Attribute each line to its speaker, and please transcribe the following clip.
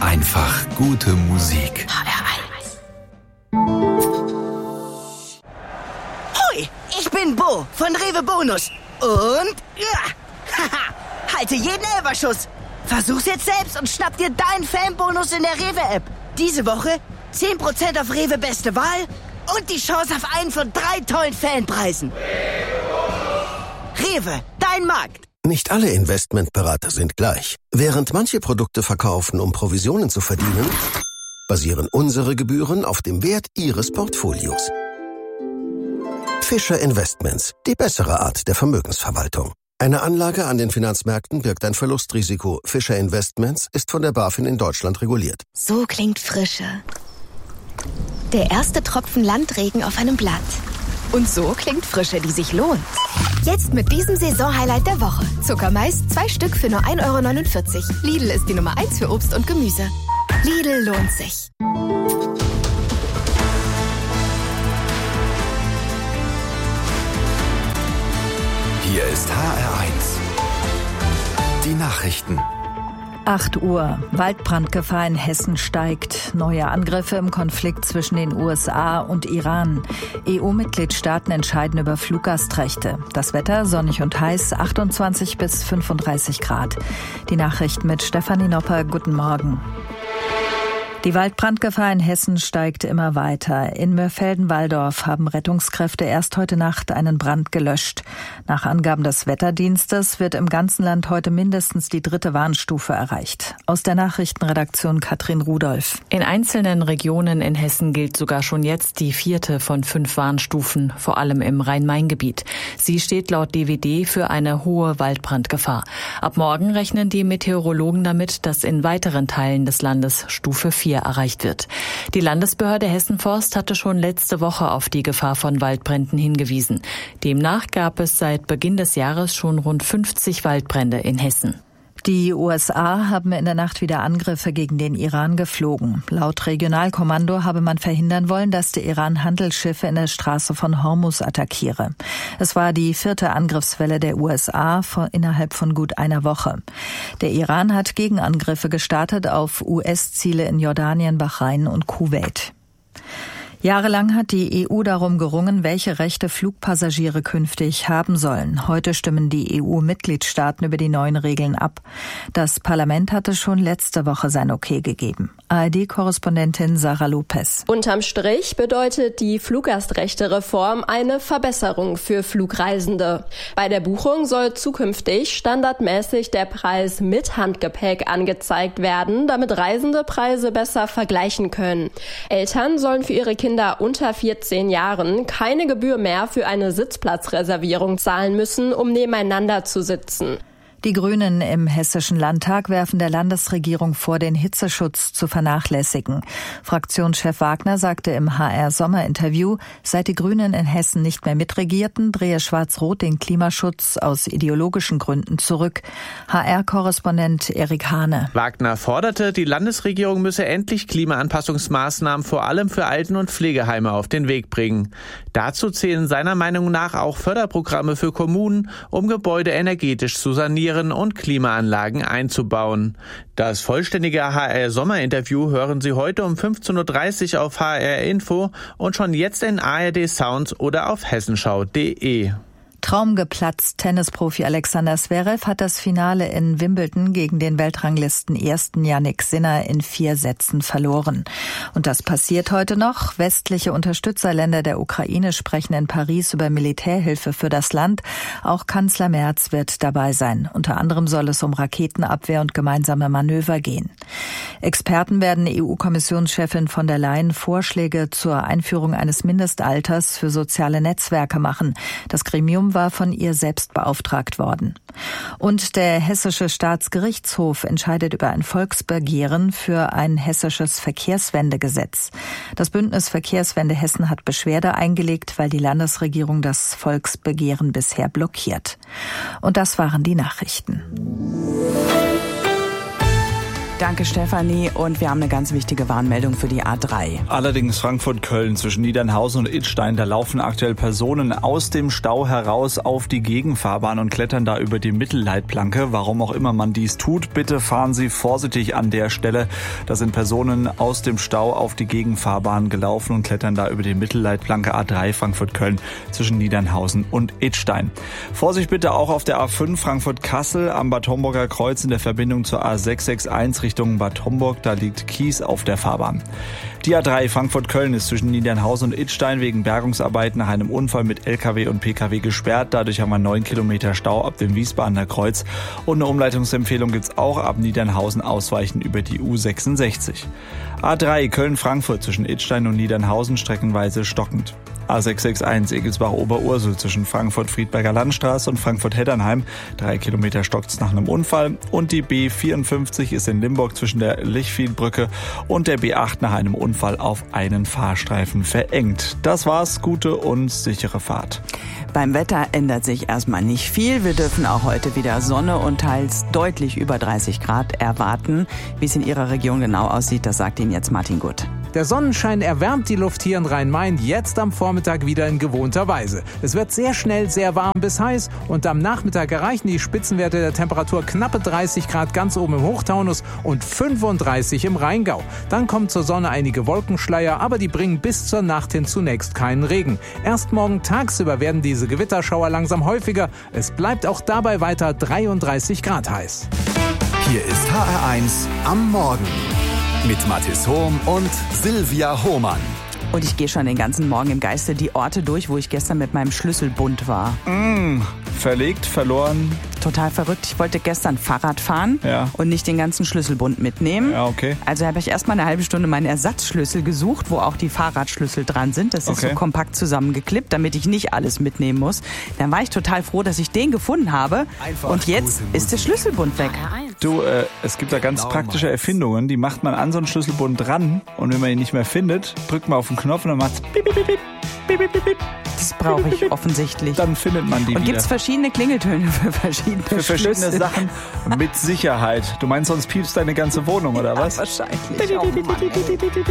Speaker 1: einfach gute Musik.
Speaker 2: HR1. Hoi, ich bin Bo von Rewe Bonus. Und halte jeden Elferschuss. Versuch's jetzt selbst und schnapp dir deinen Fanbonus in der Rewe-App. Diese Woche 10% auf Rewe Beste Wahl und die Chance auf einen von 3 tollen Fanpreisen. Rewe, dein Markt.
Speaker 3: Nicht alle Investmentberater sind gleich. Während manche Produkte verkaufen, um Provisionen zu verdienen, basieren unsere Gebühren auf dem Wert Ihres Portfolios. Fischer Investments, die bessere Art der Vermögensverwaltung. Eine Anlage an den Finanzmärkten birgt ein Verlustrisiko. Fischer Investments ist von der BaFin in Deutschland reguliert.
Speaker 4: So klingt Frische. Der erste Tropfen Landregen auf einem Blatt. Und so klingt Frische, die sich lohnt. Jetzt mit diesem Saisonhighlight der Woche. Zuckermais, 2 Stück für nur 1,49 €. Lidl ist die Nummer 1 für Obst und Gemüse. Lidl lohnt sich.
Speaker 1: Hier ist HR1. Die Nachrichten.
Speaker 5: 8 Uhr. Waldbrandgefahr in Hessen steigt. Neue Angriffe im Konflikt zwischen den USA und Iran. EU-Mitgliedstaaten entscheiden über Fluggastrechte. Das Wetter sonnig und heiß, 28 bis 35 Grad. Die Nachrichten mit Stefanie Nopper. Guten Morgen. Die Waldbrandgefahr in Hessen steigt immer weiter. In Mörfelden-Walldorf haben Rettungskräfte erst heute Nacht einen Brand gelöscht. Nach Angaben des Wetterdienstes wird im ganzen Land heute mindestens die 3. Warnstufe erreicht. Aus der Nachrichtenredaktion Katrin Rudolph.
Speaker 6: In einzelnen Regionen in Hessen gilt sogar schon jetzt die 4. von 5 Warnstufen, vor allem im Rhein-Main-Gebiet. Sie steht laut DWD für eine hohe Waldbrandgefahr. Ab morgen rechnen die Meteorologen damit, dass in weiteren Teilen des Landes Stufe 4 erreicht wird. Die Landesbehörde Hessen-Forst hatte schon letzte Woche auf die Gefahr von Waldbränden hingewiesen. Demnach gab es seit Beginn des Jahres schon rund 50 Waldbrände in Hessen.
Speaker 5: Die USA haben in der Nacht wieder Angriffe gegen den Iran geflogen. Laut Regionalkommando habe man verhindern wollen, dass der Iran Handelsschiffe in der Straße von Hormuz attackiere. Es war die 4. Angriffswelle der USA innerhalb von gut einer Woche. Der Iran hat Gegenangriffe gestartet auf US-Ziele in Jordanien, Bahrain und Kuwait. Jahrelang hat die EU darum gerungen, welche Rechte Flugpassagiere künftig haben sollen. Heute stimmen die EU-Mitgliedstaaten über die neuen Regeln ab. Das Parlament hatte schon letzte Woche sein Okay gegeben. ARD-Korrespondentin Sarah Lopez.
Speaker 7: Unterm Strich bedeutet die Fluggastrechte-Reform eine Verbesserung für Flugreisende. Bei der Buchung soll zukünftig standardmäßig der Preis mit Handgepäck angezeigt werden, damit Reisende Preise besser vergleichen können. Eltern sollen für ihre Kinder unter 14 Jahren keine Gebühr mehr für eine Sitzplatzreservierung zahlen müssen, um nebeneinander zu sitzen.
Speaker 5: Die Grünen im Hessischen Landtag werfen der Landesregierung vor, den Hitzeschutz zu vernachlässigen. Fraktionschef Wagner sagte im HR-Sommerinterview, seit die Grünen in Hessen nicht mehr mitregierten, drehe Schwarz-Rot den Klimaschutz aus ideologischen Gründen zurück. HR-Korrespondent Erik Hane.
Speaker 8: Wagner forderte, die Landesregierung müsse endlich Klimaanpassungsmaßnahmen vor allem für Alten- und Pflegeheime auf den Weg bringen. Dazu zählen seiner Meinung nach auch Förderprogramme für Kommunen, um Gebäude energetisch zu sanieren und Klimaanlagen einzubauen. Das vollständige HR-Sommerinterview hören Sie heute um 15.30 Uhr auf HR Info und schon jetzt in ARD Sounds oder auf hessenschau.de.
Speaker 5: Traum geplatzt. Tennisprofi Alexander Zverev hat das Finale in Wimbledon gegen den Weltranglisten-Ersten Jannik Sinner in 4 Sätzen verloren. Und das passiert heute noch. Westliche Unterstützerländer der Ukraine sprechen in Paris über Militärhilfe für das Land. Auch Kanzler Merz wird dabei sein. Unter anderem soll es um Raketenabwehr und gemeinsame Manöver gehen. Experten werden EU-Kommissionschefin von der Leyen Vorschläge zur Einführung eines Mindestalters für soziale Netzwerke machen. Das Gremium war von ihr selbst beauftragt worden. Und der Hessische Staatsgerichtshof entscheidet über ein Volksbegehren für ein hessisches Verkehrswendegesetz. Das Bündnis Verkehrswende Hessen hat Beschwerde eingelegt, weil die Landesregierung das Volksbegehren bisher blockiert. Und das waren die Nachrichten.
Speaker 9: Danke, Stefanie. Und wir haben eine ganz wichtige Warnmeldung für die A3.
Speaker 10: Allerdings Frankfurt-Köln zwischen Niedernhausen und Idstein. Da laufen aktuell Personen aus dem Stau heraus auf die Gegenfahrbahn und klettern da über die Mittelleitplanke. Warum auch immer man dies tut, bitte fahren Sie vorsichtig an der Stelle. Da sind Personen aus dem Stau auf die Gegenfahrbahn gelaufen und klettern da über die Mittelleitplanke A3 Frankfurt-Köln zwischen Niedernhausen und Idstein. Vorsicht bitte auch auf der A5 Frankfurt-Kassel am Bad Homburger Kreuz in der Verbindung zur A661 Richtung Bad Homburg. Da liegt Kies auf der Fahrbahn. Die A3 Frankfurt-Köln ist zwischen Niedernhausen und Idstein wegen Bergungsarbeiten nach einem Unfall mit LKW und PKW gesperrt. Dadurch haben wir 9 Kilometer Stau ab dem Wiesbadener Kreuz. Und eine Umleitungsempfehlung gibt's auch ab Niedernhausen ausweichen über die U66. A3 Köln-Frankfurt zwischen Idstein und Niedernhausen streckenweise stockend. A661 Egelsbach-Oberursel zwischen Frankfurt-Friedberger Landstraße und Frankfurt-Heddernheim. 3 Kilometer stockt's nach einem Unfall. Und die B54 ist in Limburg zwischen der Lichfiedbrücke und der B8 nach einem Unfall auf einen Fahrstreifen verengt. Das war's. Gute und sichere Fahrt.
Speaker 9: Beim Wetter ändert sich erstmal nicht viel. Wir dürfen auch heute wieder Sonne und teils deutlich über 30 Grad erwarten. Wie es in Ihrer Region genau aussieht, das sagt Ihnen jetzt Martin Gutt.
Speaker 11: Der Sonnenschein erwärmt die Luft hier in Rhein-Main jetzt am Vormittag wieder in gewohnter Weise. Es wird sehr schnell sehr warm bis heiß und am Nachmittag erreichen die Spitzenwerte der Temperatur knappe 30 Grad ganz oben im Hochtaunus und 35 im Rheingau. Dann kommen zur Sonne einige Wolkenschleier, aber die bringen bis zur Nacht hin zunächst keinen Regen. Erst morgen tagsüber werden diese Gewitterschauer langsam häufiger. Es bleibt auch dabei weiter 33 Grad heiß.
Speaker 1: Hier ist HR1 am Morgen mit Mathis Hohm und Silvia Hohmann.
Speaker 9: Und ich gehe schon den ganzen Morgen im Geiste die Orte durch, wo ich gestern mit meinem Schlüsselbund war.
Speaker 10: Verlegt, verloren.
Speaker 9: Total verrückt. Ich wollte gestern Fahrrad fahren und nicht den ganzen Schlüsselbund mitnehmen.
Speaker 10: Ja, okay.
Speaker 9: Also habe ich erstmal eine halbe Stunde meinen Ersatzschlüssel gesucht, wo auch die Fahrradschlüssel dran sind. Das ist so kompakt zusammengeklippt, damit ich nicht alles mitnehmen muss. Dann war ich total froh, dass ich den gefunden habe. Einfach und jetzt ist der Schlüsselbund weg.
Speaker 10: Du, es gibt da ganz praktische Erfindungen, die macht man an so einen Schlüsselbund dran und wenn man ihn nicht mehr findet, drückt man auf den Knopf und dann macht's bip, bip, bip, bip, bip, bip, bip.
Speaker 9: Das brauche ich offensichtlich.
Speaker 10: Dann findet man die
Speaker 9: und
Speaker 10: wieder.
Speaker 9: Gibt es verschiedene Klingeltöne für verschiedene
Speaker 10: Sachen? Mit Sicherheit. Du meinst, sonst piepst deine ganze Wohnung, oder was?
Speaker 9: Wahrscheinlich. Oh Mann,